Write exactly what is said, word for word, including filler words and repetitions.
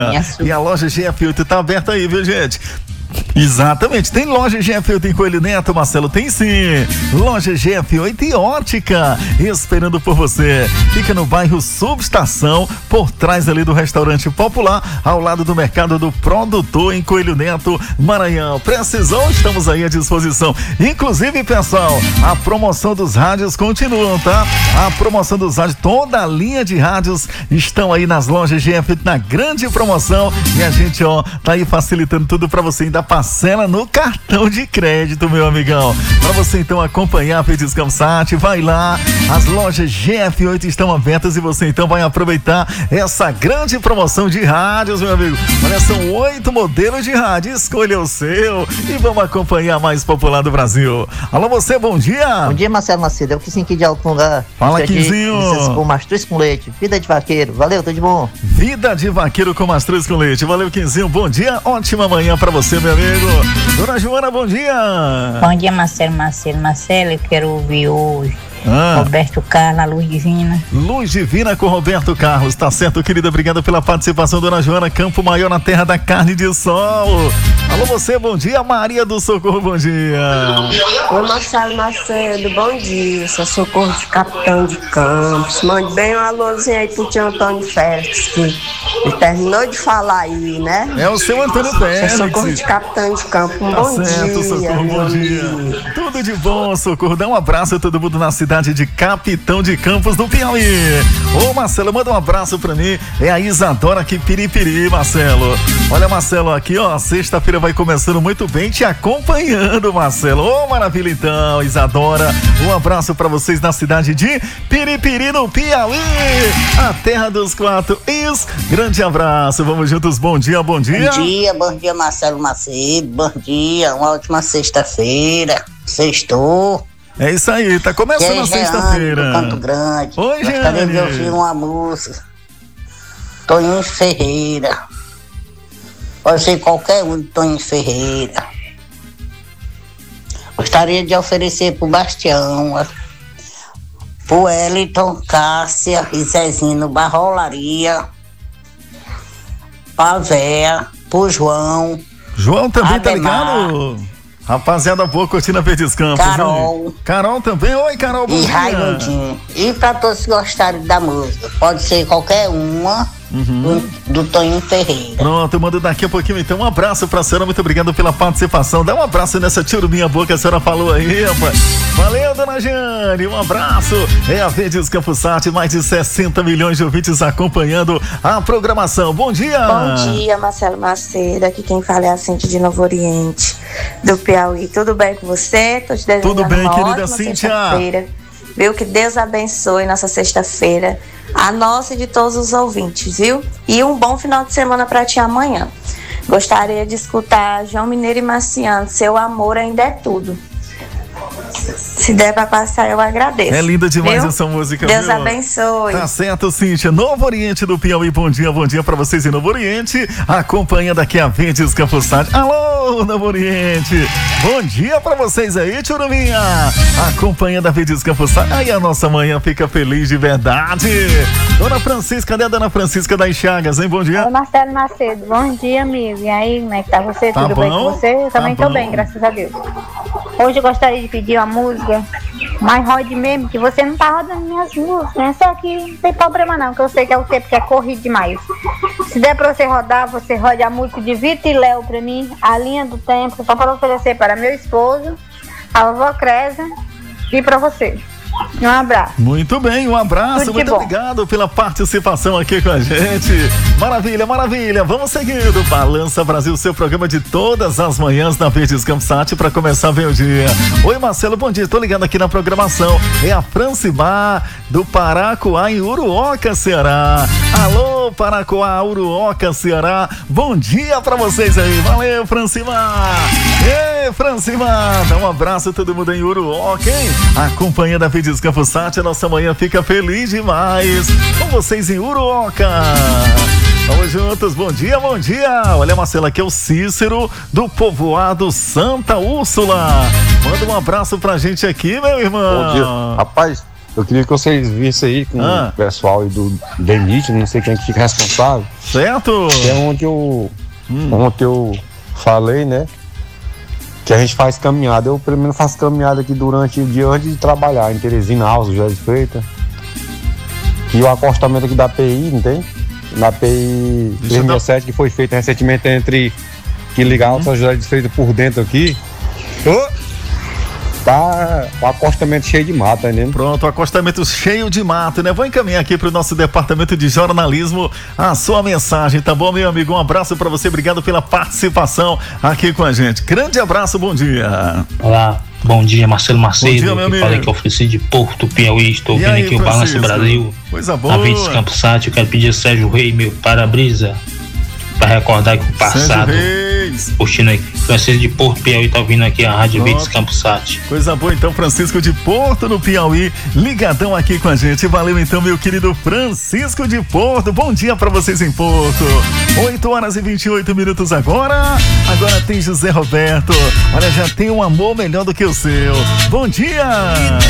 E a loja G F oito tá aberta aí, viu, gente? Exatamente, tem loja G F oito em Coelho Neto, Marcelo, tem sim. Loja G F oito e Ótica, esperando por você. Fica no bairro Subestação, por trás ali do restaurante popular, ao lado do mercado do produtor em Coelho Neto, Maranhão. Precisou? Estamos aí à disposição. Inclusive, pessoal, a promoção dos rádios continua, tá? A promoção dos rádios, toda a linha de rádios estão aí nas lojas G F oito na grande promoção. E a gente, ó, tá aí facilitando tudo pra você, ainda parcela no cartão de crédito, meu amigão. Para você então acompanhar a Petiscam Sat, vai lá, as lojas G F oito estão abertas e você então vai aproveitar essa grande promoção de rádios, meu amigo. Olha, são oito modelos de rádio, escolha o seu e vamos acompanhar a mais popular do Brasil. Alô, você, bom dia. Bom dia, Marcelo Macedo, eu que sim aqui de Alto Lugar. Fala, Quinzinho. Com mastruz com leite, vida de vaqueiro, valeu, tudo de bom. Vida de vaqueiro com mastruz com leite, valeu, Quinzinho, bom dia, ótima manhã pra você, meu amigo. Dona Joana, bom dia. Bom dia, Marcelo, Marcelo, Marcelo, eu quero ouvir hoje ah. Roberto Carlos, a Luz Divina. Luz Divina com Roberto Carlos, tá certo, querida, obrigado pela participação, Dona Joana. Campo Maior, na terra da carne de sol. Alô, você, bom dia. Maria do Socorro, bom dia. Oi, Marcelo Macedo, bom dia. Sou Socorro de Capitão de Campos. Mande bem uma alôzinha aí pro tio Antônio Félix, que ele terminou de falar aí, né? É o seu Antônio Félix. Sou Socorro de Capitão de Campos, um tá bom certo, dia. Socorro, bom dia. dia. Tudo de bom, Socorro. Dá um abraço a todo mundo na cidade de Capitão de Campos, do Piauí. Ô, Marcelo, manda um abraço pra mim. É a Isadora aqui, Piripiri, Marcelo. Olha, Marcelo, aqui, ó, sexta-feira vai começando muito bem, te acompanhando, Marcelo. Ô, maravilha, então, Isadora. Um abraço pra vocês na cidade de Piripiri, no Piauí, a terra dos quatro is. Grande abraço, vamos juntos, bom dia, bom dia. Bom dia, bom dia, Marcelo Macedo, bom dia, uma ótima sexta-feira, sextou. É isso aí, tá começando a sexta-feira. Canto Grande. Oi, gente. Gostaria de ouvir uma música. Toninho Ferreira. Pode ser qualquer um de Toninho Ferreira. Gostaria de oferecer pro Bastião, pro Wellington, Cássia e Zezinho Barrolaria, pra Véia, pro João. João também Ademar, tá ligado? Rapaziada boa, curtindo a Verdes Campos. Carol. Hein? Carol também. Oi, Carol, bom e dia. Raimundinho. E pra todos que gostarem da música, pode ser qualquer uma. Uhum. Do, do Toninho Ferreira. Pronto, eu mando daqui a pouquinho então um abraço pra senhora, muito obrigado pela participação. Dá um abraço nessa turminha boa que a senhora falou aí, rapaz. Valeu, dona Jane, um abraço. É a Verdes Campos Sat, mais de sessenta milhões de ouvintes acompanhando a programação. Bom dia. Bom dia, Marcelo Macedo, aqui quem fala é a Cíntia de Novo Oriente, do Piauí. Tudo bem com você? Tô te desejando Tudo bem, uma querida ótima Cíntia. Sexta-feira. Viu? Que Deus abençoe nossa sexta-feira, a nossa e de todos os ouvintes, viu? E um bom final de semana para ti amanhã. Gostaria de escutar João Mineiro e Marciano, Seu Amor Ainda é Tudo. Se der pra passar, eu agradeço. É linda demais, viu? Essa música. Deus viu? abençoe. Tá certo, Cíntia. Novo Oriente do Piauí, bom dia, bom dia pra vocês em Novo Oriente. Acompanha daqui a Verdes Campos Sat. Alô, Novo Oriente. Bom dia pra vocês aí, Churuminha. Acompanha da Verdes Campos Sat. Aí a nossa manhã fica feliz de verdade. Dona Francisca, cadê a Dona Francisca das Chagas, hein? Bom dia. Oi, Marcelo Macedo. Bom dia, amigo. E aí, como é que tá você? Tá Tudo bom? bem com você? Eu também Tá tô bom. bem, graças a Deus. Hoje eu gostaria de pedir uma música, mas rode mesmo, que você não tá rodando minhas músicas, né? Só que não tem problema não, que eu sei que é o tempo que é corrido demais. Se der pra você rodar, você rode a música de Vitor e Léo pra mim, A Linha do Tempo, só para oferecer para meu esposo, a vovó Cresa e pra você. Um abraço. Muito bem, um abraço, Tudo de muito bom. obrigado pela participação aqui com a gente. Maravilha, maravilha. Vamos seguindo. Balança Brasil, seu programa de todas as manhãs na Verdes Campos Sat para começar bem o dia. Oi, Marcelo, bom dia. Tô ligando aqui na programação. É a Francimar do Paracoá, em Uruoca, Ceará. Alô, Paracoá, Uruoca, Ceará. Bom dia pra vocês aí. Valeu, Francimar. Ei, Francimar. Dá um abraço a todo mundo em Uruoca, hein? Acompanha da Verdes Campos Sat, a nossa manhã fica feliz demais com vocês em Uruoca. Vamos juntos, bom dia, bom dia. Olha, Marcelo, aqui é o Cícero do povoado Santa Úrsula. Manda um abraço pra gente aqui, meu irmão. Bom dia, rapaz, eu queria que vocês vissem aí com Ah. o pessoal aí do DENIT, não sei quem que fica responsável. Certo? Que é onde eu, Hum. ontem eu falei, né? Que a gente faz caminhada. Eu primeiro faço caminhada aqui durante o dia antes de trabalhar, em Teresina, Alves, José de Freitas. E o acostamento aqui da P I, não tem? Na P I Deixa eu três sessenta e sete, que foi feito recentemente entre que ligar Alto São José de Freitas por dentro aqui. Ô! Tá o acostamento cheio de mata, tá entendendo? Pronto, acostamento cheio de mato, né? Vou encaminhar aqui pro nosso departamento de jornalismo a sua mensagem, tá bom, meu amigo? Um abraço pra você, obrigado pela participação aqui com a gente. Grande abraço, bom dia. Olá, bom dia, Marcelo Macedo. Bom dia, meu que amigo. falei que eu ofereci de Porto Piauí. Estou E ouvindo aí, aqui o Balanço Francisco? Brasil. Coisa boa. A Vites Campos Sat, eu quero pedir a Sérgio Rei, meu para-brisa, para recordar que o passado. Curtindo aí. Francisco de Porto Piauí tá ouvindo aqui a Rádio Pronto. Vites Campos Sat. Coisa boa, então, Francisco de Porto, no Piauí, ligadão aqui com a gente. Valeu, então, meu querido Francisco de Porto. Bom dia pra vocês em Porto. oito horas e vinte e oito minutos agora. Agora tem José Roberto. Olha, já tem um amor melhor do que o seu. Bom dia!